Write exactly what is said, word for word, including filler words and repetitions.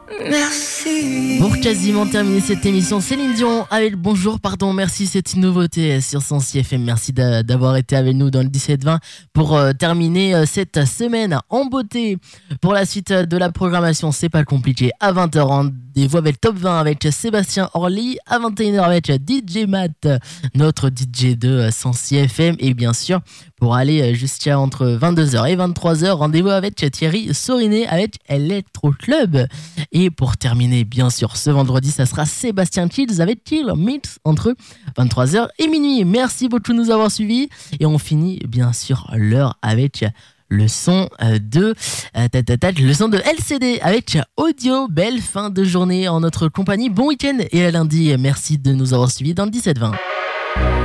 Merci. Pour quasiment terminer cette émission, Céline Dion avec le bonjour, pardon, merci, c'est une nouveauté sur Sensi F M. Merci d'a- d'avoir été avec nous dans le dix-sept vingt pour euh, terminer euh, cette semaine en beauté. Pour la suite euh, de la programmation, c'est pas compliqué. À vingt heures, rendez-vous avec le top vingt avec Sébastien Orly. À vingt et une heures avec D J Matt, notre D J de euh, Sensi F M. Et bien sûr, pour aller euh, jusqu'à entre vingt-deux heures et vingt-trois heures, rendez-vous avec Thierry Soriné avec Electro Club. Et pour terminer, bien sûr, ce vendredi, ça sera Sébastien Kills avec Kill Mix entre vingt-trois heures et minuit. Merci beaucoup de nous avoir suivis. Et on finit, bien sûr, l'heure avec le son de euh, tatatat, le son de L C D avec Audio. Belle fin de journée en notre compagnie. Bon week-end et à lundi. Merci de nous avoir suivis dans le dix-sept vingt.